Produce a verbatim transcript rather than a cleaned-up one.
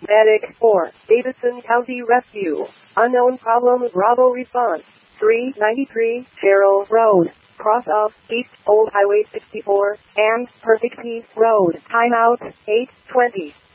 Medic four, Davidson County Rescue. Unknown problem, Bravo response. three ninety-three, Cheryl Road. Cross of East Old Highway sixty-four and Perfect Peace Road. Timeout, eight twenty.